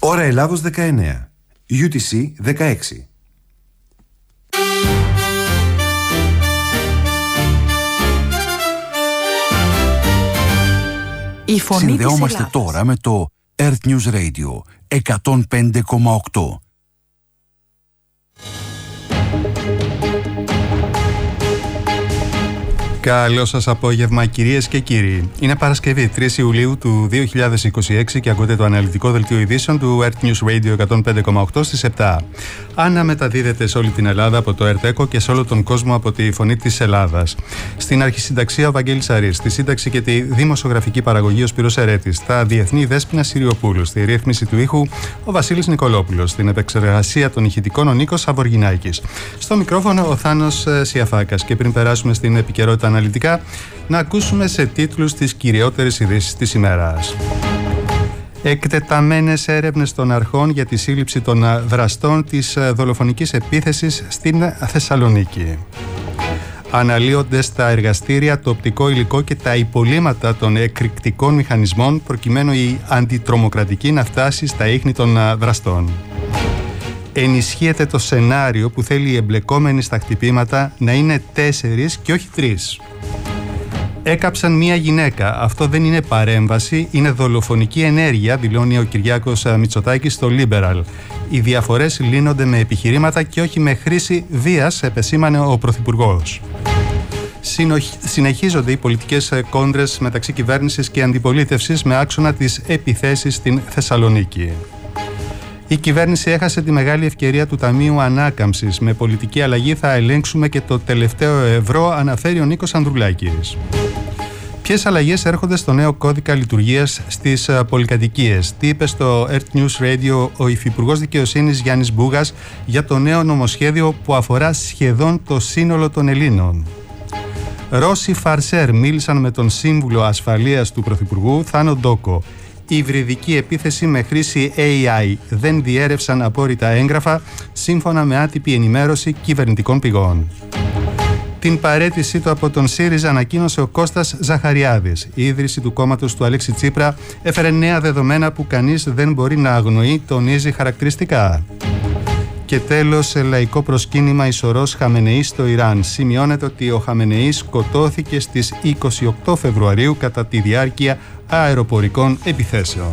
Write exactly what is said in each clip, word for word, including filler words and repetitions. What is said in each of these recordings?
Ώρα Ελλάδος δεκαεννέα, γιου τι σι δεκαέξι. Η φωνή Συνδεόμαστε της τώρα με το Earth News Radio εκατόν πέντε κόμμα οκτώ. Καλό σας απόγευμα, κυρίες και κύριοι. Είναι Παρασκευή, τρεις Ιουλίου του δύο χιλιάδες είκοσι έξι και ακούτε το αναλυτικό δελτίο ειδήσεων του Earth News Radio εκατόν πέντε κόμμα οκτώ στις επτά. Αναμεταδίδεται σε όλη την Ελλάδα από το Earth Echo και σε όλο τον κόσμο από τη Φωνή της Ελλάδας. Στην αρχισυνταξία ο Βαγγέλης Αρής, στη σύνταξη και τη δημοσιογραφική παραγωγή ο Σπύρος Ερέτης, στα διεθνή Δέσποινα Συριοπούλου, στη ρύθμιση του ήχου ο Βασίλης Νικολόπουλος, στην επεξεργασία των ηχητικών ο Νίκος Σαβοργινάκης. Στο μικρόφωνο ο Θάνος Σιαφάκας. Και πριν περάσουμε στην επικαιρότητα αναλυτικά, να ακούσουμε σε τίτλους τις κυριότερες ειδήσεις της ημέρας. Εκτεταμένες έρευνες των αρχών για τη σύλληψη των δραστών της δολοφονικής επίθεσης στην Θεσσαλονίκη. Αναλύονται στα εργαστήρια το οπτικό υλικό και τα υπολείμματα των εκρηκτικών μηχανισμών προκειμένου η αντιτρομοκρατική να φτάσει στα ίχνη των δραστών. Ενισχύεται το σενάριο που θέλει οι εμπλεκόμενοι στα χτυπήματα να είναι τέσσερις και όχι τρεις. Έκαψαν μία γυναίκα. Αυτό δεν είναι παρέμβαση, είναι δολοφονική ενέργεια, δηλώνει ο Κυριάκος Μητσοτάκης στο Liberal. Οι διαφορές λύνονται με επιχειρήματα και όχι με χρήση βίας, επεσήμανε ο Πρωθυπουργός. Συνεχίζονται οι πολιτικές κόντρες μεταξύ κυβέρνησης και αντιπολίτευσης με άξονα τις επιθέσεις στην Θεσσαλονίκη. Η κυβέρνηση έχασε τη μεγάλη ευκαιρία του Ταμείου Ανάκαμψης. Με πολιτική αλλαγή θα ελέγξουμε και το τελευταίο ευρώ, αναφέρει ο Νίκος Ανδρουλάκης. Ποιες αλλαγές έρχονται στο νέο κώδικα λειτουργίας στις πολυκατοικίες? Τι είπε στο Earth News Radio ο Υφυπουργός Δικαιοσύνης Γιάννης Μπούγας για το νέο νομοσχέδιο που αφορά σχεδόν το σύνολο των Ελλήνων? Ρώσοι φαρσέρ μίλησαν με τον Σύμβουλο Ασφαλείας του Πρωθυπουργού Θάνο Ντόκο. Η υβριδική επίθεση με χρήση έι άι δεν διέρευσαν απόρριτα έγγραφα, σύμφωνα με άτυπη ενημέρωση κυβερνητικών πηγών. Την παραίτησή του από τον ΣΥΡΙΖΑ ανακοίνωσε ο Κώστας Ζαχαριάδης. Η ίδρυση του κόμματος του Αλέξη Τσίπρα έφερε νέα δεδομένα που κανείς δεν μπορεί να αγνοεί, τονίζει χαρακτηριστικά. Και τέλος, λαϊκό προσκύνημα ισορρός Χαμενεής στο Ιράν. Σημειώνεται ότι ο Χαμενεής σκοτώθηκε στις είκοσι οκτώ Φεβρουαρίου κατά τη διάρκεια αεροπορικών επιθέσεων.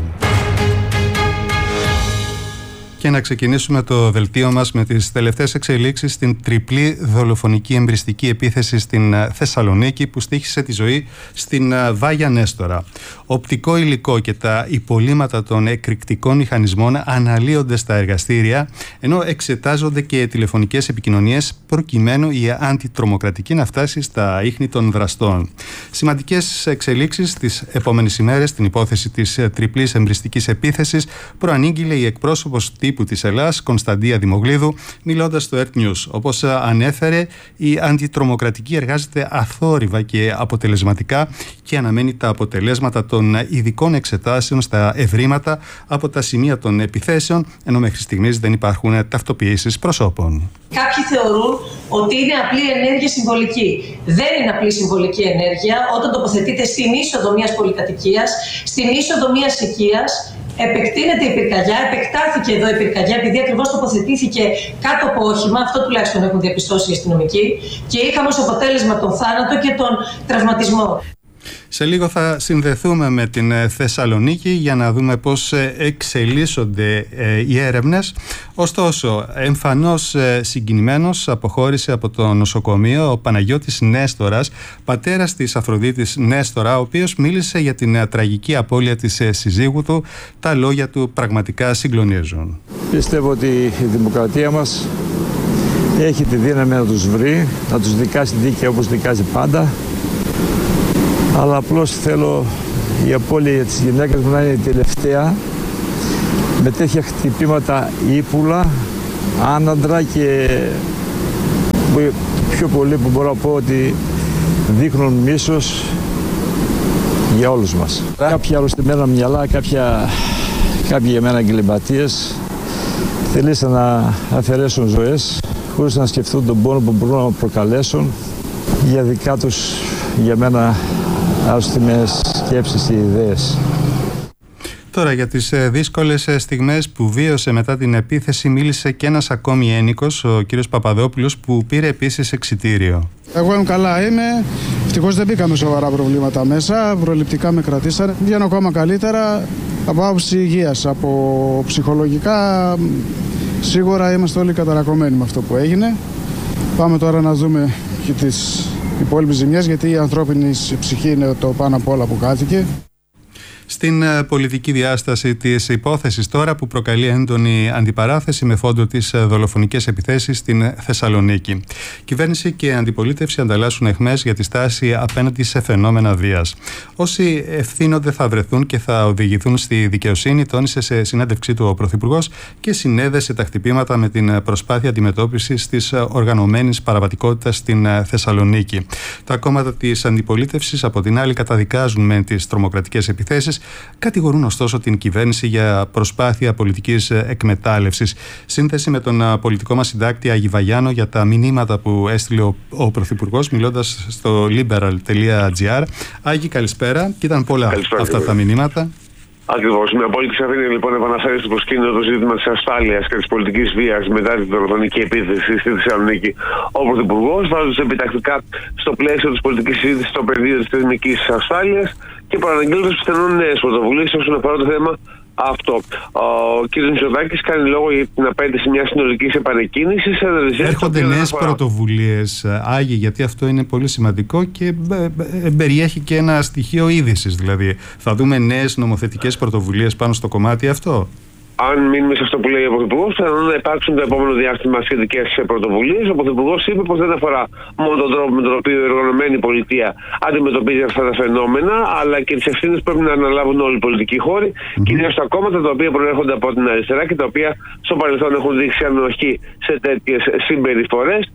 Και να ξεκινήσουμε το δελτίο μας με τις τελευταίες εξελίξεις στην τριπλή δολοφονική εμπριστική επίθεση στην Θεσσαλονίκη που στοίχησε τη ζωή στην Βάγια Νέστορα. Οπτικό υλικό και τα υπολείμματα των εκρηκτικών μηχανισμών αναλύονται στα εργαστήρια, ενώ εξετάζονται και τηλεφωνικές επικοινωνίες προκειμένου η αντιτρομοκρατική να φτάσει στα ίχνη των δραστών. Σημαντικές εξελίξεις τις επόμενες ημέρες στην υπόθεση της τριπλής εμπριστικής επίθεσης προανήγγειλε η εκπρόσωπος τύπου της Ελλάς, Κωνσταντία Δημογλίδου, μιλώντας στο Earth News. Όπως ανέφερε, η αντιτρομοκρατική εργάζεται αθόρυβα και αποτελεσματικά και αναμένει τα αποτελέσματα των ειδικών εξετάσεων στα ευρήματα από τα σημεία των επιθέσεων, ενώ μέχρι στιγμής δεν υπάρχουν ταυτοποιήσεις προσώπων. Κάποιοι θεωρούν ότι είναι απλή ενέργεια συμβολική. Δεν είναι απλή συμβολική ενέργεια όταν τοποθετείται στην είσοδο μιας πολυκατοικίας, στην είσοδο μιας οικίας. Επεκτείνεται η πυρκαγιά, επεκτάθηκε εδώ η πυρκαγιά επειδή ακριβώς τοποθετήθηκε κάτω από όχημα, αυτό τουλάχιστον έχουν διαπιστώσει οι αστυνομικοί, και είχαμε ως αποτέλεσμα τον θάνατο και τον τραυματισμό. Σε λίγο θα συνδεθούμε με την Θεσσαλονίκη για να δούμε πώς εξελίσσονται οι έρευνες. Ωστόσο, εμφανώς συγκινημένος αποχώρησε από το νοσοκομείο ο Παναγιώτης Νέστορας, πατέρας της Αφροδίτης Νέστορα, ο οποίος μίλησε για την τραγική απώλεια της συζύγου του. Τα λόγια του πραγματικά συγκλονίζουν. Πιστεύω ότι η δημοκρατία μας έχει τη δύναμη να τους βρει, να τους δικάσει δίκαια όπως δικάζει πάντα. Αλλά απλώς θέλω η απώλεια της γυναίκας μου να είναι η τελευταία, με τέτοια χτυπήματα ύπουλα, άναντρα και πιο πολύ που μπορώ να πω ότι δείχνουν μίσος για όλους μας. Κάποια αρρωστημένα μυαλά, κάποια, κάποιοι για μένα εγκληματίες θελήσαν να αφαιρέσουν ζωές χωρίς να σκεφτούν τον πόνο που μπορούν να προκαλέσουν για δικά τους, για μένα, άρρωστιμες σκέψεις και ιδέες. Τώρα, για τις δύσκολες στιγμές που βίωσε μετά την επίθεση μίλησε και ένας ακόμη ένικος, ο κύριος Παπαδόπουλος, που πήρε επίσης εξιτήριο. Εγώ είμαι καλά, είμαι. Ευτυχώς δεν μπήκαμε σοβαρά προβλήματα μέσα. Προληπτικά με κρατήσανε. Βγαίνω ακόμα καλύτερα από άποψη υγείας. Από ψυχολογικά, σίγουρα είμαστε όλοι καταρακωμένοι με αυτό που έγινε. Πάμε τώρα να δούμε και τις υπόλοιπες ζημιές, γιατί η ανθρώπινη ψυχή είναι το πάνω απ' όλα που κάθηκε. Στην πολιτική διάσταση της υπόθεσης τώρα, που προκαλεί έντονη αντιπαράθεση με φόντο τις δολοφονικές επιθέσεις στην Θεσσαλονίκη. Κυβέρνηση και αντιπολίτευση ανταλλάσσουν αιχμές για τη στάση απέναντι σε φαινόμενα βίας. Όσοι ευθύνονται θα βρεθούν και θα οδηγηθούν στη δικαιοσύνη, τόνισε σε συνέντευξή του ο Πρωθυπουργός και συνέδεσε τα χτυπήματα με την προσπάθεια αντιμετώπισης της οργανωμένης παραβατικότητας στην Θεσσαλονίκη. Τα κόμματα της αντιπολίτευσης, από την άλλη, καταδικάζουν με τις τρομοκρατικές επιθέσεις. Κατηγορούν ωστόσο την κυβέρνηση για προσπάθεια πολιτικής εκμετάλλευσης. Σύνθεση με τον πολιτικό μας συντάκτη Άγη Βαγιάνο για τα μηνύματα που έστειλε ο, ο Πρωθυπουργός, μιλώντας στο liberal τελεία gr. Άγη, καλησπέρα. Και ήταν πολλά καλησπέρα, αυτά τα μηνύματα. Ακριβώς. Με απόλυτη σαφήνεια, λοιπόν, επαναφέρει στο προσκήνιο το ζήτημα της ασφάλειας και της πολιτικής βίας μετά την δολοφονική επίθεση στη Θεσσαλονίκη. Ο Πρωθυπουργός, βάζοντας επιτακτικά στο πλαίσιο της πολιτικής συζήτησης στο πεδίο της θεσμικής ασφάλειας και παραναγγέλλοντας πιθανόν νέες πρωτοβουλίες όσον αφορά το θέμα αυτό. Ο κ. Μητσοτάκης κάνει λόγο για την απέτηση μιας συνολικής επανεκκίνησης. Έρχονται νέες πρωτοβουλίες, Άγιοι, γιατί αυτό είναι πολύ σημαντικό και περιέχει και ένα στοιχείο είδησης. Δηλαδή, θα δούμε νέες νομοθετικές πρωτοβουλίες πάνω στο κομμάτι αυτό. Αν μείνουμε σε αυτό που λέει ο Πρωθυπουργός, θα να υπάρξουν το επόμενο διάστημα σχετικές πρωτοβουλίες. Ο Πρωθυπουργός είπε πως δεν αφορά μόνο τον τρόπο με τον οποίο η οργανωμένη πολιτεία αντιμετωπίζει αυτά τα φαινόμενα, αλλά και τις ευθύνες που πρέπει να αναλάβουν όλοι οι πολιτικοί χώροι, mm-hmm. κυρίως τα κόμματα τα οποία προέρχονται από την αριστερά και τα οποία στο παρελθόν έχουν δείξει ανοχή σε τέτοιες συμπεριφορές.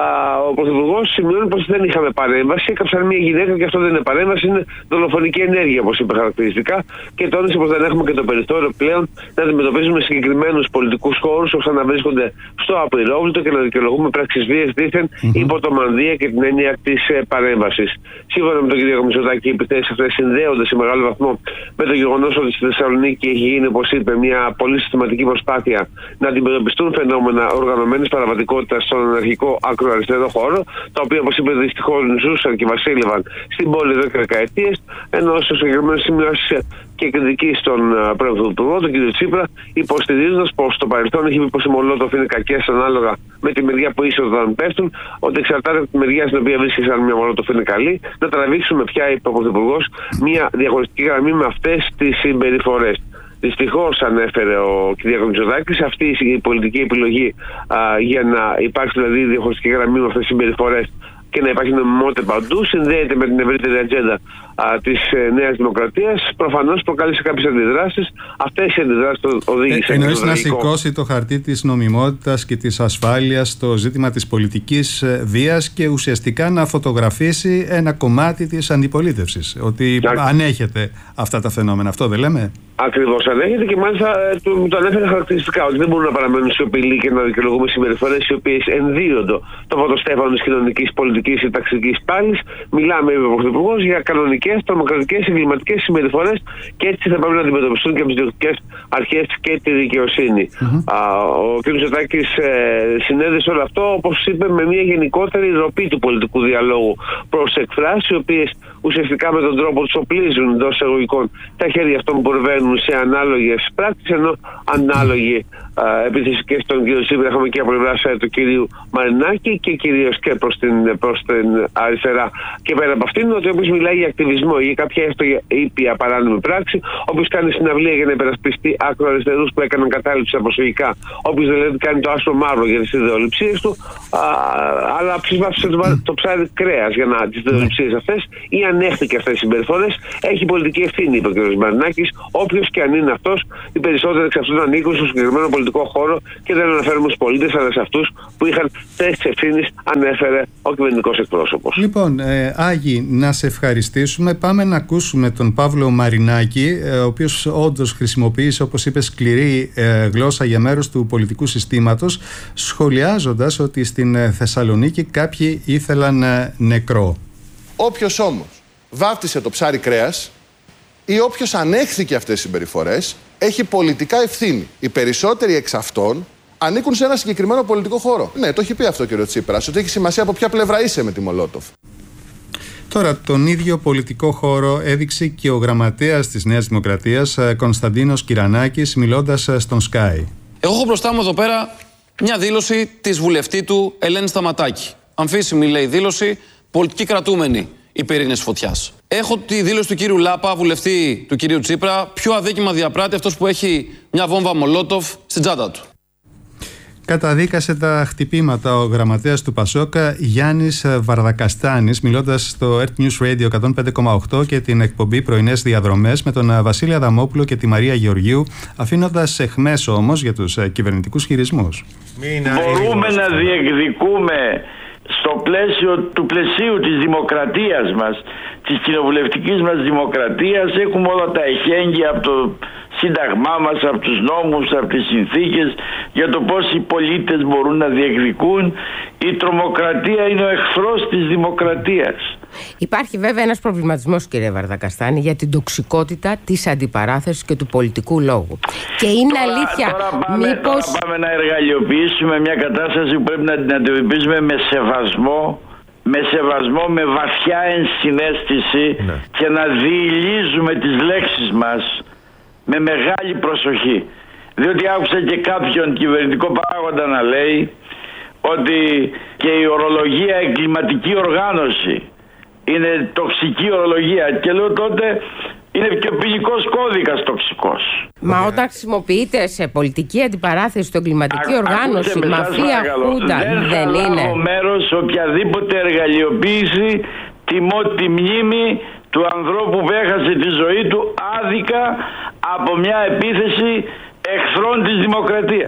Ο Πρωθυπουργός σημειώνει πως δεν είχαμε παρέμβαση. Έκαψαν μια γυναίκα και αυτό δεν είναι παρέμβαση, είναι δολοφονική ενέργεια, όπως είπε χαρακτηριστικά. Και τόνισε πως δεν έχουμε και το περιθώριο πλέον να αντιμετωπίζουμε συγκεκριμένους πολιτικούς χώρους ώστε να βρίσκονται στο απειρόβλητο και να δικαιολογούμε πράξεις βίας δίθεν mm-hmm. υπό το μανδύα και την έννοια της παρέμβασης. Σύμφωνα με τον κ. Μητσοτάκη, οι επιθέσεις αυτές συνδέονται σε μεγάλο βαθμό με το γεγονός ότι στη Θεσσαλονίκη έχει γίνει, όπως είπε, μια πολύ συστηματική προσπάθεια να αντιμετωπιστούν φαινόμενα οργανωμένης παραβατικότητας στον αναρχικό ακροαριστερό χώρο, τα οποία, όπως είπε, δυστυχώς ζούσαν και βασίλευαν στην πόλη εδώ και δεκαετίες, ενώ στο συγκεκριμένο σημείο και κριτική στον Πρωθυπουργό, τον κ. Τσίπρα, υποστηρίζοντας πως το παρελθόν έχει πει πως οι Μολότοφ είναι κακές ανάλογα με τη μεριά που είσαι όταν πέφτουν, ότι εξαρτάται από τη μεριά στην οποία βρίσκεσαι αν μια Μολότοφ είναι καλή, να τραβήξουμε πια, είπε ο Πρωθυπουργός, μια διαχωριστική γραμμή με αυτές τις συμπεριφορές. Δυστυχώς, ανέφερε ο κ. Μητσοτάκης, αυτή η πολιτική επιλογή α, για να υπάρξει δηλαδή διαχωριστική γραμμή με αυτές τις συμπεριφορές και να υπάρχει νομιμότητα παντού, συνδέεται με την ευρύτερη ατζέντα της ε, Νέας Δημοκρατίας. Προφανώς προκάλεσε κάποιες αντιδράσεις. Αυτές οι αντιδράσεις το οδήγησαν. Ε, εννοείς να σηκώσει το χαρτί της νομιμότητας και της ασφάλειας στο ζήτημα της πολιτικής βίας και ουσιαστικά να φωτογραφίσει ένα κομμάτι της αντιπολίτευσης. Ότι Ά... ανέχεται αυτά τα φαινόμενα. Αυτό δεν λέμε? Ακριβώς, ανέχεται και μάλιστα μου το ανέφερε χαρακτηριστικά ότι δεν μπορούν να παραμένουν σιωπηλοί και να δικαιολογούμε συμπεριφορές οι οποίες ενδύονται το φωτοστέφανο της κοινωνικής, πολιτικής ή ταξικής πάλης. Μιλάμε, είπε ο Πρωθυπουργός, για κανονικές, τρομοκρατικές, εγκληματικές συμπεριφορές και έτσι θα πρέπει να αντιμετωπιστούν και από τις διοικητικές αρχές και τη δικαιοσύνη. Mm-hmm. Α, ο κ. Μητσοτάκης ε, συνέδεσε όλο αυτό, όπως είπε, με μια γενικότερη ροπή του πολιτικού διαλόγου προς εκφράσεις, οι οποίες ουσιαστικά με τον τρόπο τους οπλίζουν εντός εισαγωγικών τα χέρια αυτών που προβαίνουν σε ανάλογες πράξεις, ενώ ανάλογη επίθεση και στον κύριο Τσίπρα είχαμε και από πλευράς του κυρίου Μαρινάκη και κυρίως και προς την, προς την αριστερά. Και πέρα από αυτήν, ότι όποιος μιλάει για ακτιβισμό ή για κάποια έστω ήπια παράνομη πράξη, όποιος κάνει συναυλία για να υπερασπιστεί ακροαριστερούς που έκαναν κατάληψη στα προσφυγικά, όποιος δηλαδή κάνει το άσπρο μαύρο για τις ιδεολειψίες του, α, αλλά ψήφισε το, το ψάρι κρέας για να τις ιδεολειψίες αυτές ή ανέχτηκε αυτές τις συμπεριφορές, έχει πολιτική ευθύνη, είπε ο κ. Μαρινάκης. Όποιος και αν είναι αυτός, οι περισσότεροι εξ αυτών ανήκουν στο συγκεκριμένο πολιτικό χώρο και δεν αναφέρουμε στους πολίτες, αλλά σε αυτούς που είχαν θέσεις ευθύνης, ανέφερε ο κυβερνητικός εκπρόσωπος. Λοιπόν, ε, Άγη, να σε ευχαριστήσουμε. Πάμε να ακούσουμε τον Παύλο Μαρινάκη, ε, ο οποίος όντως χρησιμοποίησε, όπως είπε, σκληρή ε, γλώσσα για μέρος του πολιτικού συστήματος, σχολιάζοντας ότι στην ε, Θεσσαλονίκη κάποιοι ήθελαν ε, νεκρό. Όποιος όμως βάφτισε το ψάρι κρέας ή όποιος ανέχθηκε αυτές τις συμπεριφορές έχει πολιτικά ευθύνη. Οι περισσότεροι εξ αυτών ανήκουν σε ένα συγκεκριμένο πολιτικό χώρο. Ναι, το έχει πει αυτό ο κ. Τσίπρας, ότι έχει σημασία από ποια πλευρά είσαι με τη Μολότοφ. Τώρα, τον ίδιο πολιτικό χώρο έδειξε και ο γραμματέας της Νέας Δημοκρατίας, Κωνσταντίνος Κυρανάκης, μιλώντας στον Sky. Εγώ έχω μπροστά μου εδώ πέρα μια δήλωση της βουλευτή του Ελένη Σταματάκη. Αμφίσιμη, λέει, δήλωση, πολιτική κρατούμενη η πυρήνες φωτιάς. Έχω τη δήλωση του κύριου Λάπα, βουλευτή του κυρίου Τσίπρα, πιο αδίκημα διαπράττει αυτός που έχει μια βόμβα Μολότοφ στην τσάντα του. Καταδίκασε τα χτυπήματα ο γραμματέας του Πασόκ Γιάννης Βαρδακαστάνης, μιλώντας στο Earth News Radio εκατόν πέντε κόμμα οκτώ και την εκπομπή Πρωινές Διαδρομές με τον Βασίλη Αδαμόπουλο και τη Μαρία Γεωργίου, αφήνοντας εχμές όμως για τους κυβερνητικούς χειρισμούς. Μπορούμε να διεκδικούμε στο πλαίσιο του πλαισίου της δημοκρατίας μας, της κοινοβουλευτικής μας δημοκρατίας, έχουμε όλα τα εχέγγυα από το σύνταγμά μας, από τους νόμους, από τις συνθήκες για το πώς οι πολίτες μπορούν να διεκδικούν. Η τρομοκρατία είναι ο εχθρός της δημοκρατίας. Υπάρχει βέβαια ένας προβληματισμός, κύριε Βαρδακαστάνη, για την τοξικότητα της αντιπαράθεσης και του πολιτικού λόγου. Και είναι τώρα, αλήθεια. Τώρα πάμε, μήπως... τώρα πάμε να εργαλειοποιήσουμε μια κατάσταση που πρέπει να την αντιμετωπίζουμε με σεβασμό, με σεβασμό, με βαθιά ενσυναίσθηση, ναι, και να διηλίζουμε τις λέξεις μας με μεγάλη προσοχή. Διότι άκουσα και κάποιον κυβερνητικό παράγοντα να λέει ότι και η ορολογία εγκληματική οργάνωση είναι τοξική ορολογία, και λέω τότε είναι και ο ποινικός κώδικας τοξικός. Μα όταν χρησιμοποιείται σε πολιτική αντιπαράθεση το εγκληματική Α, οργάνωση, μαφία, χούντα, δεν, δεν είναι. Δεν θα μέρος σε οποιαδήποτε εργαλειοποίηση τιμώ τη μνήμη του ανθρώπου που έχασε τη ζωή του άδικα από μια επίθεση εχθρών της δημοκρατίας.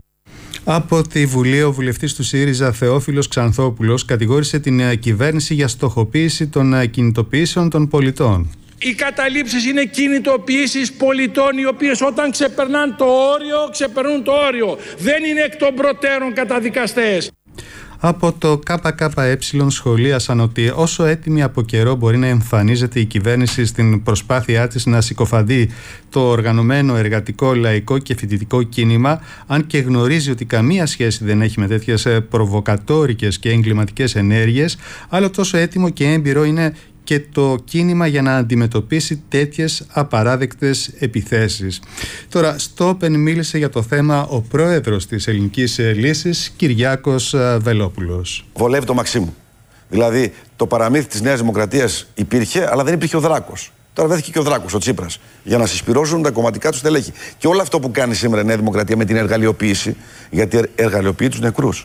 Από τη Βουλή, ο βουλευτής του ΣΥΡΙΖΑ Θεόφιλος Ξανθόπουλος κατηγόρησε την κυβέρνηση για στοχοποίηση των κινητοποιήσεων των πολιτών. Οι καταλήψεις είναι κινητοποιήσεις πολιτών οι οποίες όταν ξεπερνάνε το όριο, ξεπερνούν το όριο. Δεν είναι εκ των προτέρων καταδικαστές. Από το ΚΚΕ σχολίασαν ότι όσο έτοιμη από καιρό μπορεί να εμφανίζεται η κυβέρνηση στην προσπάθειά της να συκοφαντεί το οργανωμένο εργατικό, λαϊκό και φοιτητικό κίνημα, αν και γνωρίζει ότι καμία σχέση δεν έχει με τέτοιες προβοκατόρικες και εγκληματικές ενέργειες, άλλο τόσο έτοιμο και έμπειρο είναι και το κίνημα για να αντιμετωπίσει τέτοιες απαράδεκτες επιθέσεις. Τώρα, στο Open μίλησε για το θέμα ο πρόεδρος της Ελληνικής Λύσης, Κυριάκος Βελόπουλος. Βολεύει το Μαξίμου. Δηλαδή, το παραμύθι της Νέας Δημοκρατίας υπήρχε, αλλά δεν υπήρχε ο Δράκος. Τώρα βρέθηκε και ο Δράκος, ο Τσίπρας, για να συσπυρώσουν τα κομματικά του στελέχη. Και όλο αυτό που κάνει σήμερα η Νέα Δημοκρατία με την εργαλειοποίηση, γιατί εργαλειοποιεί τους νεκρούς.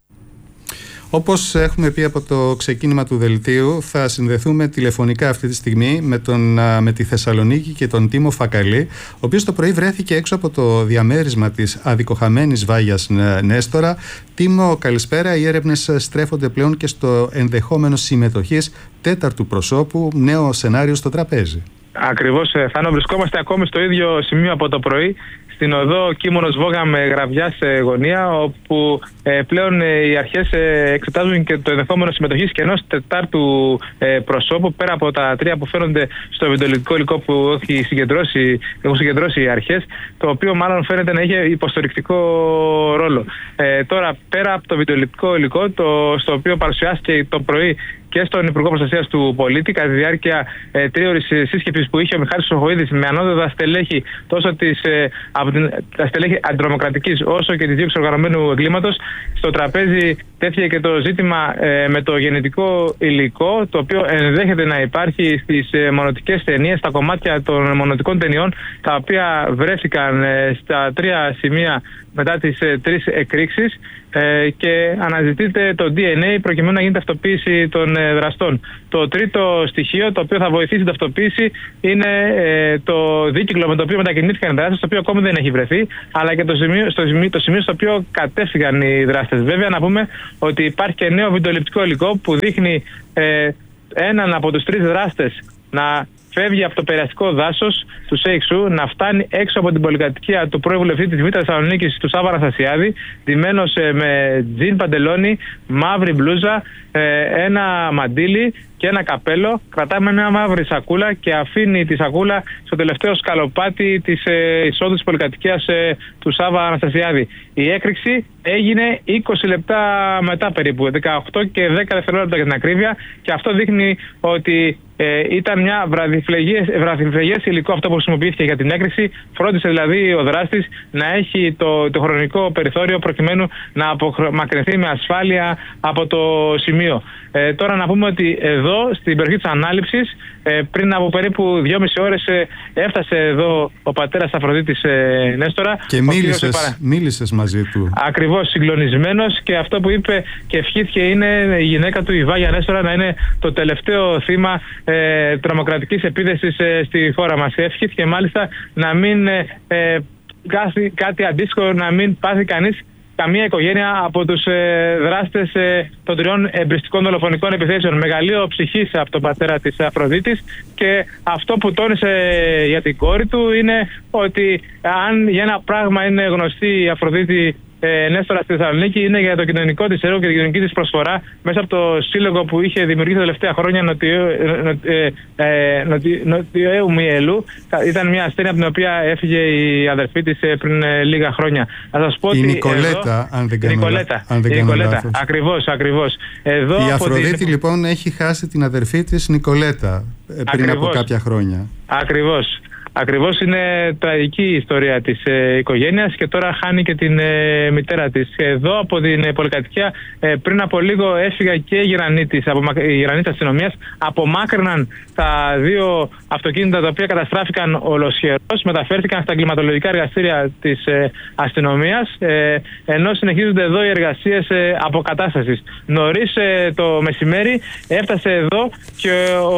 Όπως έχουμε πει από το ξεκίνημα του δελτίου, θα συνδεθούμε τηλεφωνικά αυτή τη στιγμή με, τον, με τη Θεσσαλονίκη και τον Τίμο Φακαλή, ο οποίος το πρωί βρέθηκε έξω από το διαμέρισμα της αδικοχαμένης Βάγιας Νέστορα. Τίμο, καλησπέρα. Οι έρευνες στρέφονται πλέον και στο ενδεχόμενο συμμετοχής τέταρτου προσώπου, νέο σενάριο στο τραπέζι. Ακριβώς, Θάνο, βρισκόμαστε ακόμη στο ίδιο σημείο από το πρωί, στην οδό Κίμωνος Βόγα με Γραβιά σε γωνία, όπου ε, πλέον ε, οι αρχές ε, εξετάζουν και το ενδεχόμενο συμμετοχής και ενός τετάρτου ε, προσώπου, πέρα από τα τρία που φαίνονται στο βιντεοληπτικό υλικό που έχει συγκεντρώσει, έχουν συγκεντρώσει οι αρχές, το οποίο μάλλον φαίνεται να είχε υποστηρικτικό ρόλο. Ε, τώρα, πέρα από το βιντεοληπτικό υλικό, το, στο οποίο παρουσιάστηκε το πρωί και στον Υπουργό Προστασίας του Πολίτη, κατά τη διάρκεια ε, τρίωρης σύσκεψης που είχε ο Μιχάλης Χρυσοχοΐδης με ανώτατα στελέχη, τόσο της, ε, από την, τα στελέχη αντιτρομοκρατικής όσο και της δίωξης οργανωμένου εγκλήματος, στο τραπέζι τέθηκε και το ζήτημα ε, με το γενετικό υλικό, το οποίο ενδέχεται να υπάρχει στις ε, μονοτικές ταινίες, στα κομμάτια των μονοτικών ταινιών, τα οποία βρέθηκαν ε, στα τρία σημεία μετά τις ε, τρεις εκρήξεις, ε, και αναζητείται το ντι εν έι προκειμένου να γίνει ταυτοποίηση των ε, δραστών. Το τρίτο στοιχείο, το οποίο θα βοηθήσει την ταυτοποίηση, είναι ε, το δίκυκλο με το οποίο μετακινήθηκαν οι δράστες, το οποίο ακόμη δεν έχει βρεθεί, αλλά και το σημείο στο, σημείο, το σημείο στο οποίο κατέφυγαν οι δράστες. Βέβαια, να πούμε ότι υπάρχει και νέο βιντεοληπτικό υλικό που δείχνει ε, έναν από τους τρεις δράστες να φεύγει από το περιαστικό δάσος του Σέιξου, να φτάνει έξω από την πολυκατοικία του πρώην βουλευτή της Β' Θεσσαλονίκης, του Σάββα Αναστασιάδη, ντυμένος με τζιν παντελόνι, μαύρη μπλούζα, ένα μαντίλι και ένα καπέλο, κρατάμε μια μαύρη σακούλα και αφήνει τη σακούλα στο τελευταίο σκαλοπάτι της ε, εισόδου της πολυκατοικίας ε, του Σάβα Αναστασιάδη. Η έκρηξη έγινε είκοσι λεπτά μετά περίπου, δεκαοκτώ και δέκα δευτερόλεπτα για την ακρίβεια, και αυτό δείχνει ότι ε, ήταν μια βραδιφλεγές υλικό αυτό που χρησιμοποιήθηκε για την έκρηξη. Φρόντισε δηλαδή ο δράστης να έχει το, το χρονικό περιθώριο προκειμένου να απομακρυνθεί με ασφάλεια από το σημείο. Ε, τώρα να πούμε ότι εδώ στην περιοχή της ανάληψης ε, πριν από περίπου δυόμιση ώρες ε, έφτασε εδώ ο πατέρας Αφροδίτης ε, Νέστορα. Και μίλησες, παρα... μίλησες μαζί του. Ακριβώς, συγκλονισμένος, και αυτό που είπε και ευχήθηκε είναι η γυναίκα του, η Βάγια Νέστορα, να είναι το τελευταίο θύμα ε, τρομοκρατικής επίθεσης ε, στη χώρα μας. Ευχήθηκε μάλιστα να μην ε, ε, κάτι, κάτι αντίστοιχο, να μην πάθει κανείς, καμία οικογένεια από τους ε, δράστες ε, των τριών εμπριστικών δολοφονικών επιθέσεων. Μεγαλείο ψυχής από τον πατέρα της Αφροδίτης, και αυτό που τόνισε για την κόρη του είναι ότι αν για ένα πράγμα είναι γνωστή η Αφροδίτη ε, Νέστορα στη Θεσσαλονίκη, είναι για το κοινωνικό της έργο και την κοινωνική της προσφορά μέσα από το σύλλογο που είχε δημιουργήσει τα τελευταία χρόνια, Νοτιοαίου Μιελού. Ήταν μια ασθένεια από την οποία έφυγε η αδερφή της πριν ε, λίγα χρόνια. Να σας πω η ότι Νικολέτα, εδώ, αν δεν κάνω, η Νικολέτα, αν δεν η κάνω Νικολέτα. λάθος. Ακριβώς, ακριβώς. Εδώ η Αφροδίτη την... λοιπόν έχει χάσει την αδερφή της Νικολέτα πριν ακριβώς, από κάποια χρόνια. Ακριβώς. Ακριβώς, είναι τραγική η ιστορία της ε, οικογένειας, και τώρα χάνει και την ε, μητέρα της. Εδώ από την ε, πολυκατοικία ε, πριν από λίγο έφυγα και η γερανή της, η γερανή της αστυνομίας. Απομάκρυναν τα δύο αυτοκίνητα τα οποία καταστράφηκαν ολοσχερώς, μεταφέρθηκαν στα εγκληματολογικά εργαστήρια της ε, αστυνομίας, ε, ενώ συνεχίζονται εδώ οι εργασίες ε, αποκατάστασης. Νωρίς ε, το μεσημέρι έφτασε εδώ και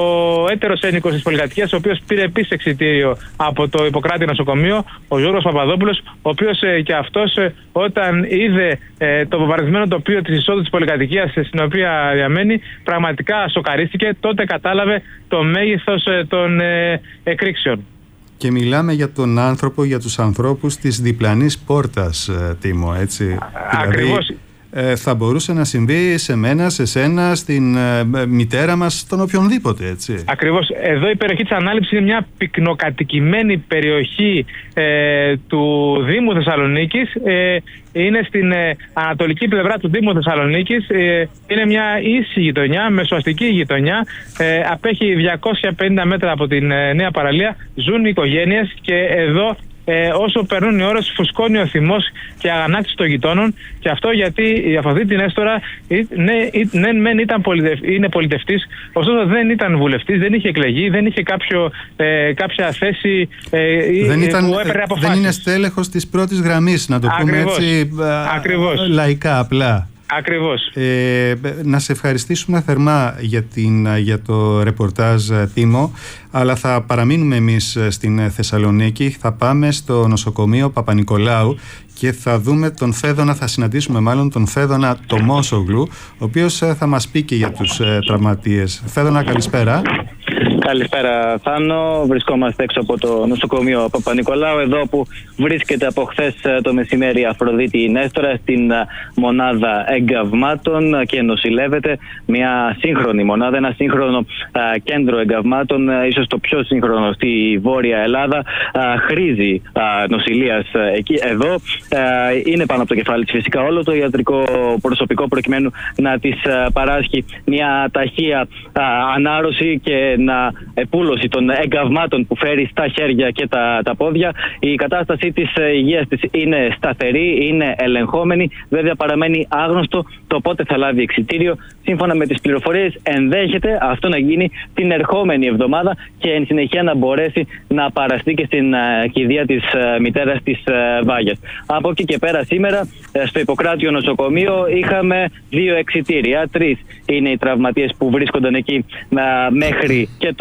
ο έτερος ένοικος της πολυκατοικίας, ο οποίος πήρε επίσης εξιτήριο από το Ιπποκράτη νοσοκομείο, ο Γιώργος Παπαδόπουλος, ο οποίος ε, και αυτός ε, όταν είδε ε, το βομβαρδισμένο τοπίο της εισόδου της πολυκατοικίας ε, στην οποία διαμένει, πραγματικά σοκαρίστηκε. Τότε κατάλαβε το μέγεθος ε, των ε, εκρήξεων. Και μιλάμε για τον άνθρωπο, για τους ανθρώπους της διπλανής πόρτας, ε, Τίμο, έτσι. Ακριβώς. Δηλαδή, ε, θα μπορούσε να συμβεί σε μένα, σε σένα, στην ε, μητέρα μας, στον οποιονδήποτε, έτσι. Ακριβώς. Εδώ η περιοχή της Ανάληψης είναι μια πυκνοκατοικημένη περιοχή ε, του Δήμου Θεσσαλονίκης. Ε, είναι στην ε, ανατολική πλευρά του Δήμου Θεσσαλονίκης. Ε, είναι μια ίση γειτονιά, μεσοαστική γειτονιά. Ε, απέχει διακόσια πενήντα μέτρα από την ε, Νέα Παραλία. Ζουν οι οικογένειες, και εδώ Ε, όσο περνούν οι ώρες φουσκώνει ο θυμός και αγανάκτηση των γειτόνων, και αυτό γιατί η Αφροδίτη Νέστορα ναι, ναι, ναι, ήταν πολιτευ, είναι πολιτευτής, ωστόσο δεν ήταν βουλευτής, δεν είχε εκλεγεί, δεν είχε κάποιο, ε, κάποια θέση ε, δεν ήταν, που έπαιρνε αποφάσεις. Δεν είναι στέλεχος της πρώτης γραμμής, να το πούμε Ακριβώς. έτσι Ακριβώς. λαϊκά απλά. Ακριβώς. Ε, να σε ευχαριστήσουμε θερμά για, την, για το ρεπορτάζ, Τίμο, αλλά θα παραμείνουμε εμείς στην Θεσσαλονίκη. Θα πάμε στο νοσοκομείο Παπα-Νικολάου και θα δούμε τον Φέδωνα, θα συναντήσουμε μάλλον τον Φέδωνα Τομόσογλου, ο οποίος θα μας πει και για τους ε, τραυματίες. Φέδωνα, καλησπέρα. Καλησπέρα, Θάνο. Βρισκόμαστε έξω από το νοσοκομείο Παπα-Νικολάου, εδώ που βρίσκεται από χθες το μεσημέρι η Αφροδίτη Νέστορα στην μονάδα εγκαυμάτων και νοσηλεύεται. Μια σύγχρονη μονάδα, ένα σύγχρονο α, κέντρο εγκαυμάτων, ίσως το πιο σύγχρονο στη Βόρεια Ελλάδα. Α, χρήζει α, νοσηλείας εκεί, εδώ. Α, είναι πάνω από το κεφάλι της φυσικά όλο το ιατρικό προσωπικό, προκειμένου να της α, παράσχει μια ταχεία α, ανάρρωση και να επούλωση των εγκαυμάτων που φέρει στα χέρια και τα, τα πόδια. Η κατάσταση της υγείας της είναι σταθερή, είναι ελεγχόμενη. Βέβαια παραμένει άγνωστο το πότε θα λάβει εξιτήριο. Σύμφωνα με τις πληροφορίες, ενδέχεται αυτό να γίνει την ερχόμενη εβδομάδα και εν συνεχεία να μπορέσει να παραστεί και στην uh, κηδεία της uh, μητέρας της uh, Βάγιας. Από εκεί και πέρα σήμερα uh, στο Ιπποκράτιο νοσοκομείο είχαμε δύο εξιτήρια. Τρεις είναι οι τραυματίες που βρίσκονταν εκεί uh, μέχρι και το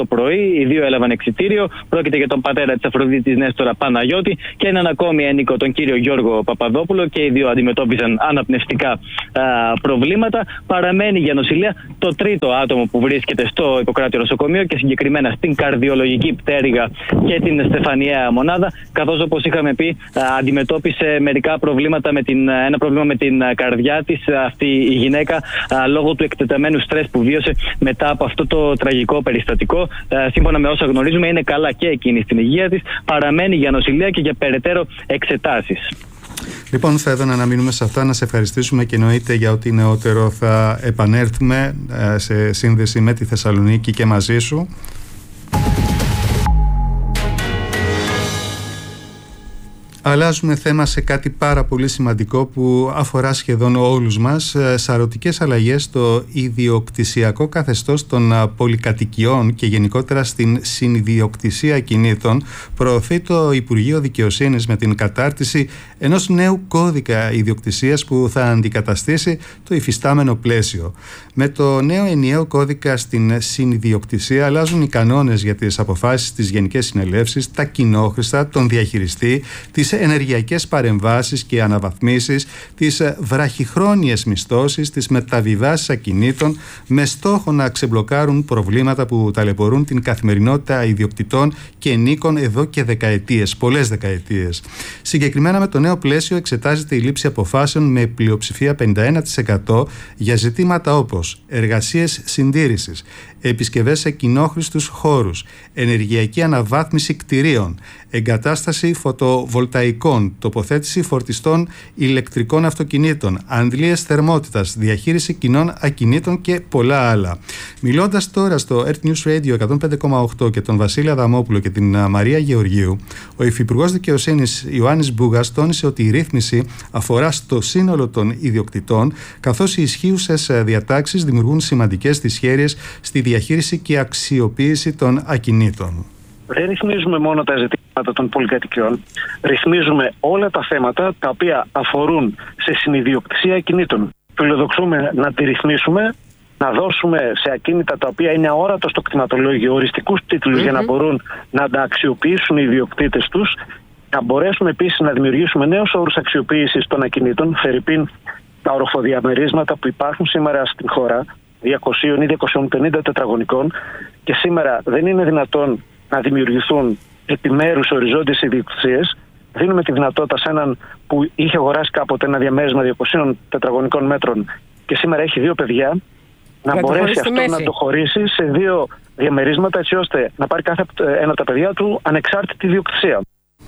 πρωί. Οι δύο έλαβαν εξιτήριο. Πρόκειται για τον πατέρα της Αφροδίτης Νέστορα Παναγιώτη και έναν ακόμη ένικο, τον κύριο Γιώργο Παπαδόπουλο. Και οι δύο αντιμετώπιζαν αναπνευστικά α, προβλήματα. Παραμένει για νοσηλεία το τρίτο άτομο που βρίσκεται στο Ιπποκράτειο νοσοκομείο και συγκεκριμένα στην καρδιολογική πτέρυγα και την Στεφανιαία μονάδα. Καθώς, όπως είχαμε πει, α, αντιμετώπισε μερικά προβλήματα με την, ένα πρόβλημα με την καρδιά της αυτή η γυναίκα α, λόγω του εκτεταμένου στρες που βίωσε μετά από αυτό το τραγικό περιστατικό. Α, σύμφωνα με όσα γνωρίζουμε, είναι καλά και εκείνη στην υγεία της. Παραμένει για νοσηλεία και για περαιτέρω εξετάσεις. Λοιπόν, θα έδωνα να μείνουμε σε αυτά, να σε ευχαριστήσουμε και εννοείται για ό,τι νεότερο θα επανέλθουμε σε σύνδεση με τη Θεσσαλονίκη και μαζί σου. Αλλάζουμε θέμα σε κάτι πάρα πολύ σημαντικό που αφορά σχεδόν όλους μας. Σαρωτικές αλλαγές στο ιδιοκτησιακό καθεστώς των πολυκατοικιών και γενικότερα στην συνιδιοκτησία ακινήτων προωθεί το Υπουργείο Δικαιοσύνης με την κατάρτιση ενός νέου κώδικα ιδιοκτησίας που θα αντικαταστήσει το υφιστάμενο πλαίσιο. Με το νέο ενιαίο κώδικα στην συνιδιοκτησία αλλάζουν οι κανόνες για τις αποφάσεις της Γενικές Συνελεύσεις, τα κοινόχρηστα, τον διαχειριστή, τις ενεργειακές παρεμβάσεις και αναβαθμίσεις, τις βραχυχρόνιες μισθώσεις, τις μεταβιβάσεις ακινήτων, με στόχο να ξεμπλοκάρουν προβλήματα που ταλαιπωρούν την καθημερινότητα ιδιοκτητών και ενίκων εδώ και δεκαετίες, πολλές δεκαετίες. Συγκεκριμένα, με το νέο πλαίσιο εξετάζεται η λήψη αποφάσεων με πλειοψηφία πενήντα ένα τοις εκατό για ζητήματα όπως εργασίες συντήρησης, επισκευές σε κοινόχρηστους χώρους, ενεργειακή αναβάθμιση κτηρίων, εγκατάσταση φωτοβολταϊκών, τοποθέτηση φορτιστών ηλεκτρικών αυτοκινήτων, αντλίες θερμότητας, διαχείριση κοινών ακινήτων και πολλά άλλα. Μιλώντας τώρα στο Earth News Radio εκατόν πέντε κόμμα οκτώ και τον Βασίλη Αδαμόπουλο και την Μαρία Γεωργίου, ο Υφυπουργός Δικαιοσύνης Ιωάννης Μπούγας τόνισε ότι η ρύθμιση αφορά στο σύνολο των ιδιοκτητών, καθώς οι ισχύουσες διατάξεις δημιουργούν σημαντικές δυσχέρειες στη διαχείριση και αξιοποίηση των ακινήτων. Δεν ρυθμίζουμε μόνο τα ζητήματα των πολυκατοικιών, ρυθμίζουμε όλα τα θέματα τα οποία αφορούν σε συνιδιοκτησία ακινήτων. Φιλοδοξούμε να τη ρυθμίσουμε, να δώσουμε σε ακίνητα τα οποία είναι αόρατα στο κτηματολόγιο οριστικούς τίτλους mm-hmm. για να μπορούν να τα αξιοποιήσουν οι ιδιοκτήτες τους, να μπορέσουμε επίσης να δημιουργήσουμε νέους όρους αξιοποίησης των ακινήτων, φερειπίν τα οροφοδιαμερίσματα που υπάρχουν σήμερα στην χώρα, διακόσια ή διακόσια πενήντα τετραγωνικών, και σήμερα δεν είναι δυνατόν να δημιουργηθούν επιμέρους οριζόντιες ιδιοκτησίες. Δίνουμε τη δυνατότητα σε έναν που είχε αγοράσει κάποτε ένα διαμέρισμα διακόσια τετραγωνικών μέτρων και σήμερα έχει δύο παιδιά, να για μπορέσει αυτό μέση. να το χωρίσει σε δύο διαμερίσματα, έτσι ώστε να πάρει κάθε ένα από τα παιδιά του ανεξάρτητη ιδιοκτησία.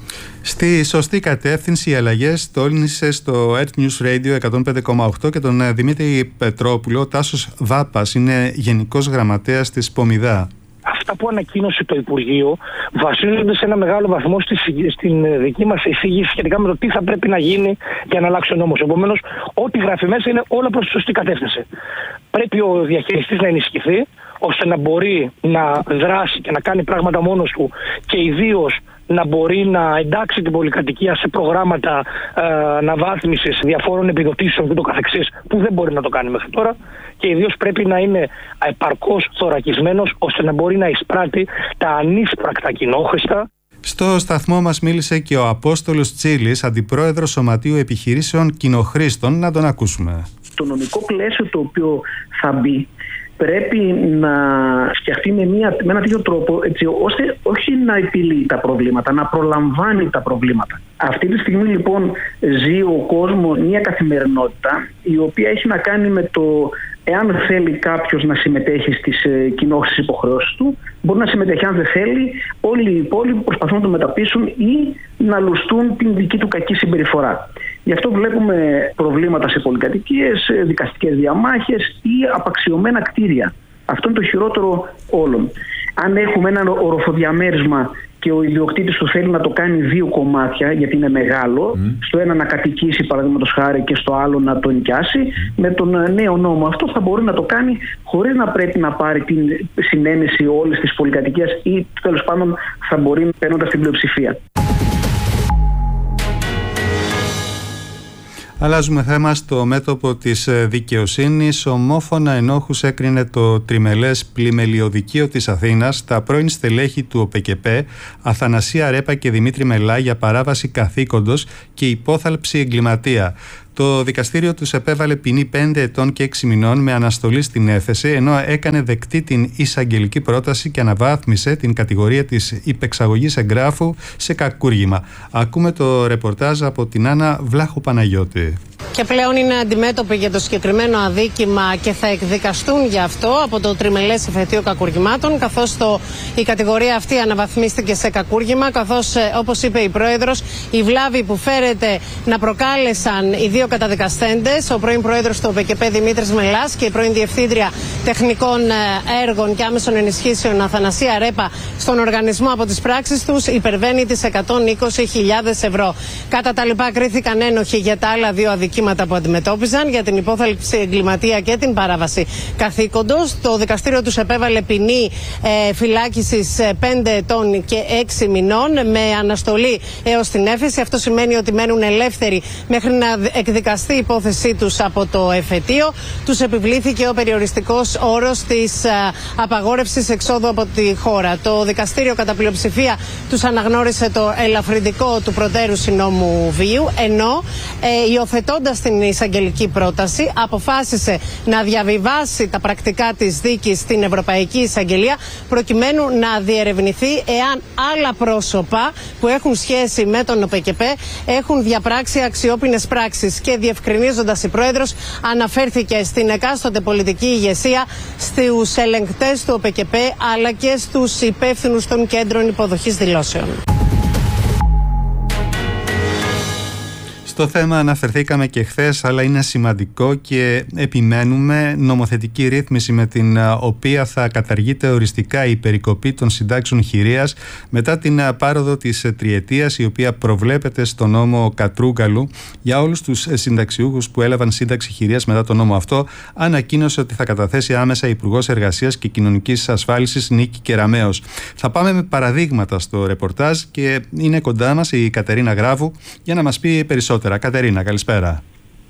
Στη σωστή κατεύθυνση οι αλλαγές τόλμησε στο Earth News Radio εκατόν πέντε κόμμα οκτώ και τον Δημήτρη Πετρόπουλο. Ο Τάσος Βάπας είναι Γενικός Γραμματέας της Πομιδά. Αυτά που ανακοίνωσε το Υπουργείο βασίζονται σε ένα μεγάλο βαθμό στη, στην δική μας εισήγηση σχετικά με το τι θα πρέπει να γίνει για να αλλάξει ο νόμος. Επομένως, ό,τι γράφει μέσα είναι όλα προς τη σωστή κατεύθυνση. Πρέπει ο διαχειριστής να ενισχυθεί ώστε να μπορεί να δράσει και να κάνει πράγματα μόνος του και ιδίως να μπορεί να εντάξει την πολυκατοικία σε προγράμματα ε, αναβάθμισης διαφόρων επιδοτήσεων και το καθεξής που δεν μπορεί να το κάνει μέχρι τώρα, και ιδίως πρέπει να είναι επαρκώς θωρακισμένος ώστε να μπορεί να εισπράττει τα ανίσπρακτα κοινόχρηστα. Στο σταθμό μας μίλησε και ο Απόστολος Τσίλης, αντιπρόεδρος Σωματείου Επιχειρήσεων Κοινοχρήστων. Να τον ακούσουμε. Το νομικό πλαίσιο το οποίο θα μπει πρέπει να φτιαχτεί με, μια, με ένα τέτοιο τρόπο, έτσι ώστε όχι να επιλύει τα προβλήματα, να προλαμβάνει τα προβλήματα. Αυτή τη στιγμή λοιπόν ζει ο κόσμος μια καθημερινότητα η οποία έχει να κάνει με το εάν θέλει κάποιος να συμμετέχει στις ε, κοινόχρηστες υποχρεώσεις του, μπορεί να συμμετέχει. Αν δεν θέλει, όλοι οι υπόλοιποι προσπαθούν να το μεταπίσουν ή να λουστούν την δική του κακή συμπεριφορά. Γι' αυτό βλέπουμε προβλήματα σε πολυκατοικίες, δικαστικές διαμάχες ή απαξιωμένα κτίρια. Αυτό είναι το χειρότερο όλων. Αν έχουμε ένα οροφοδιαμέρισμα και ο ιδιοκτήτης του θέλει να το κάνει δύο κομμάτια, γιατί είναι μεγάλο, mm. στο ένα να κατοικήσει παραδείγματος χάρη και στο άλλο να το νοικιάσει, mm. με τον νέο νόμο αυτό θα μπορεί να το κάνει χωρίς να πρέπει να πάρει την συνένεση όλης της πολυκατοικίας ή τέλος πάντων θα μπορεί παίρνοντας την πλειοψηφία. Αλλάζουμε θέμα στο μέτωπο της δικαιοσύνης. Ομόφωνα ενόχους έκρινε το τριμελές πλημελιωδικείο της Αθήνας τα πρώην στελέχη του ΟΠΕΚΕΠΕ, Αθανασία Ρέπα και Δημήτρη Μελά, για παράβαση καθήκοντος και υπόθαλψη εγκληματία. Το δικαστήριο τους επέβαλε ποινή πέντε ετών και έξι μηνών με αναστολή στην έφεση, ενώ έκανε δεκτή την εισαγγελική πρόταση και αναβάθμισε την κατηγορία της υπεξαγωγής εγγράφου σε κακούργημα. Ακούμε το ρεπορτάζ από την Άννα Βλάχου-Παναγιώτη. Και πλέον είναι αντιμέτωποι για το συγκεκριμένο αδίκημα και θα εκδικαστούν γι' αυτό από το τριμελές εφετείο κακουργημάτων, καθώς το, η κατηγορία αυτή αναβαθμίστηκε σε κακούργημα, καθώς όπως είπε η Πρόεδρος, η βλάβη που φέρεται να προκάλεσαν οι δύο καταδικαστέντες, ο πρώην Πρόεδρος του ΟΠΕΚΕΠΕ Δημήτρης Μελάς και η πρώην Διευθύντρια Τεχνικών Έργων και Άμεσων Ενισχύσεων Αθανασία Ρέπα, στον οργανισμό από τις πράξεις τους υπερβαίνει τις εκατόν είκοσι χιλιάδες ευρώ. Κατά τα λοιπά κρίθηκαν ένοχοι για τα άλλα δύο αδικήματα που αντιμετώπιζαν, για την υπόθαλψη εγκληματία και την παράβαση καθήκοντος. Το δικαστήριο τους επέβαλε ποινή ε, φυλάκισης πέντε ετών και έξι μηνών με αναστολή έως την έφεση. Αυτό σημαίνει ότι μένουν ελεύθεροι μέχρι να εκδικαστεί η υπόθεσή τους από το εφετείο. Τους επιβλήθηκε ο περιοριστικός όρος της ε, απαγόρευσης εξόδου από τη χώρα. Το δικαστήριο κατά πλειοψηφία τους αναγνώρισε το ελαφρυντικό του προτέρου συνόμου βίου, ενώ ε, υιοθετώντας στην εισαγγελική πρόταση αποφάσισε να διαβιβάσει τα πρακτικά της δίκης στην Ευρωπαϊκή Εισαγγελία, προκειμένου να διερευνηθεί εάν άλλα πρόσωπα που έχουν σχέση με τον ΟΠΕΚΕΠΕ έχουν διαπράξει αξιόπινες πράξεις. Και διευκρινίζοντας, η Πρόεδρος αναφέρθηκε στην εκάστοτε πολιτική ηγεσία, στους ελεγκτές του ΟΠΕΚΕΠΕ αλλά και στους υπεύθυνους των κέντρων υποδοχής δηλώσεων. Στο θέμα αναφερθήκαμε και χθες, αλλά είναι σημαντικό και επιμένουμε. Νομοθετική ρύθμιση με την οποία θα καταργείται οριστικά η περικοπή των συντάξεων χειρίας μετά την πάροδο της τριετίας, η οποία προβλέπεται στο νόμο Κατρούγκαλου για όλους τους συνταξιούχους που έλαβαν σύνταξη χειρίας μετά τον νόμο αυτό, ανακοίνωσε ότι θα καταθέσει άμεσα η Υπουργός Εργασίας και Κοινωνικής Ασφάλισης Νίκη Κεραμέως. Θα πάμε με παραδείγματα στο ρεπορτάζ και είναι κοντά μας η Κατερίνα Γράβου για να μας πει περισσότερα. Κατερίνα, καλησπέρα.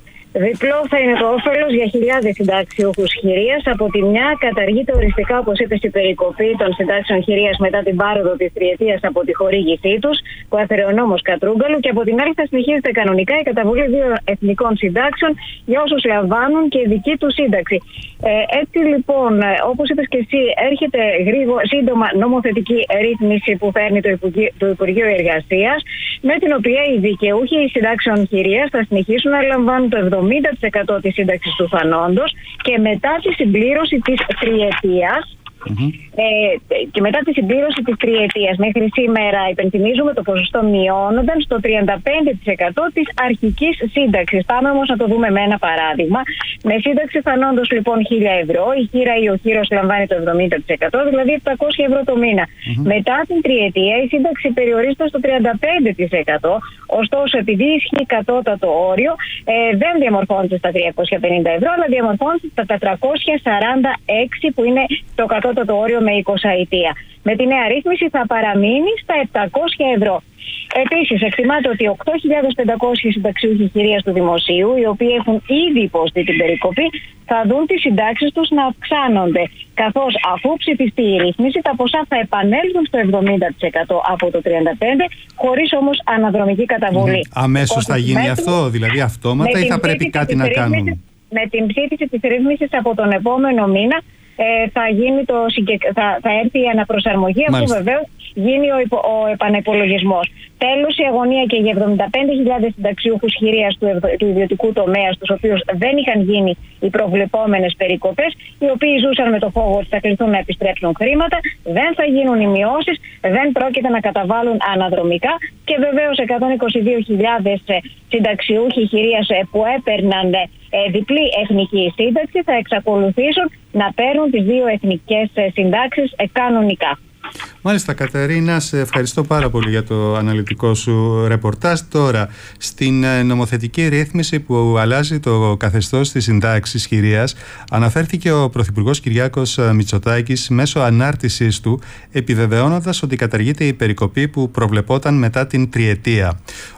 Διπλό θα είναι το όφελος για χιλιάδες συνταξιούχους χειρίας. Από τη μια, καταργείται οριστικά, όπως είπες, η περικοπή των συντάξεων χειρίας μετά την πάροδο της τριετίας από τη χορήγησή τους, που έφερε ο νόμος Κατρούγκαλου, και από την άλλη θα συνεχίζεται κανονικά η καταβολή δύο εθνικών συντάξεων για όσους λαμβάνουν και δική του σύνταξη. Ε, έτσι λοιπόν, όπως είπες και εσύ, έρχεται γρήγορα, σύντομα νομοθετική ρύθμιση που φέρνει το Υπουργείο, το Υπουργείο Εργασίας, με την οποία οι δικαιούχοι συντάξεων χειρίας θα συνεχίσουν να λαμβάνουν το εβδομήντα τοις εκατό της σύνταξης του φανόντος και μετά τη συμπλήρωση της τριετίας. Mm-hmm. Ε, και μετά τη συμπλήρωση της τριετίας μέχρι σήμερα, υπενθυμίζουμε, το ποσοστό μειώνονταν στο τριάντα πέντε τοις εκατό της αρχικής σύνταξης. Πάμε όμως να το δούμε με ένα παράδειγμα. Με σύνταξη φανόντος λοιπόν χίλια ευρώ, η χείρα ή ο χείρος λαμβάνει το εβδομήντα τοις εκατό, δηλαδή επτακόσια ευρώ το μήνα. Mm-hmm. Μετά την τριετία η σύνταξη περιορίζεται στο τριάντα πέντε τοις εκατό, ωστόσο επειδή ισχύει κατώτατο όριο, ε, δεν διαμορφώνεται στα τριακόσια πενήντα ευρώ, αλλά διαμορφώνεται στα τετρακόσια σαράντα έξι που είναι το κατώτατο όριο με εικοσαετία. Με τη νέα ρύθμιση θα παραμείνει στα επτακόσια ευρώ. Επίσης, εκτιμάται ότι οκτώ χιλιάδες πεντακόσιοι συνταξιούχοι χειρίας του δημοσίου, οι οποίοι έχουν ήδη υποστεί την περικοπή, θα δουν τις συντάξεις τους να αυξάνονται. Καθώς αφού ψηφιστεί η ρύθμιση, τα ποσά θα επανέλθουν στο εβδομήντα τοις εκατό από το τριάντα πέντε τοις εκατό, χωρίς όμως αναδρομική καταβολή. Mm. Αμέσως θα γίνει μέτρου, αυτό, δηλαδή αυτόματα, ή θα πρέπει κάτι να κάνουν? Με την ψήφιση της ρύθμισης από τον επόμενο μήνα, Ε, θα, γίνει το, θα, θα έρθει η αναπροσαρμογή, αφού βεβαίως γίνει ο, ο επανεπολογισμός. Τέλος, η αγωνία και για εβδομήντα πέντε χιλιάδες συνταξιούχους χειρίας του, του ιδιωτικού τομέα, στους οποίους δεν είχαν γίνει οι προβλεπόμενες περικοπές, οι οποίοι ζούσαν με το φόβο ότι θα κληθούν να επιστρέψουν χρήματα, δεν θα γίνουν οι μειώσεις, δεν πρόκειται να καταβάλουν αναδρομικά, και βεβαίως εκατόν είκοσι δύο χιλιάδες συνταξιούχοι χειρίας που έπαιρναν διπλή εθνική σύνταξη θα εξακολουθήσουν να παίρνουν τις δύο εθνικές συντάξεις κανονικά. Μάλιστα, Κατερίνα, σε ευχαριστώ πάρα πολύ για το αναλυτικό σου ρεπορτάζ. Τώρα, στην νομοθετική ρύθμιση που αλλάζει το καθεστώς της συντάξης χειρίας, αναφέρθηκε ο Πρωθυπουργός Κυριάκος Μητσοτάκης μέσω ανάρτησής του, επιβεβαιώνοντας ότι καταργείται η περικοπή που προβλεπόταν μετά την τριετία.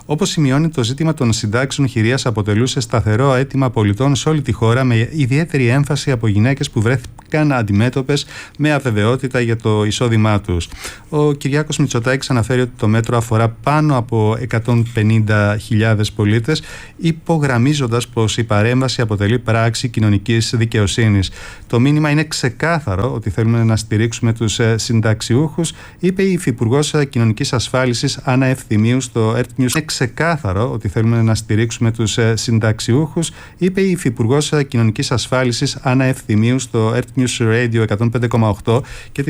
Όπως σημειώνει, το ζήτημα των συντάξεων χειρίας αποτελούσε σταθερό αίτημα πολιτών σε όλη τη χώρα, με ιδιαίτερη έμφαση από γυναίκες που βρέθηκαν αντιμέτωπες με αβεβαιότητα για το εισόδημά τους. Ο Κυριάκος Μητσοτάκης αναφέρει ότι το μέτρο αφορά πάνω από εκατόν πενήντα χιλιάδες πολίτες, υπογραμμίζοντας πως η παρέμβαση αποτελεί πράξη κοινωνικής δικαιοσύνης. Το μήνυμα είναι ξεκάθαρο ότι θέλουμε να στηρίξουμε τους συνταξιούχους, είπε η Υφυπουργός Κοινωνικής Ασφάλισης Άννα Ευθυμίου στο Earth News. Είναι ξεκάθαρο ότι θέλουμε να στηρίξουμε τους συνταξιούχους, είπε η Υφυπουργός Κοινωνικής Ασφάλισης Άννα Ευθυμίου στο Earth News Radio εκατόν πέντε κόμμα οκτώ και την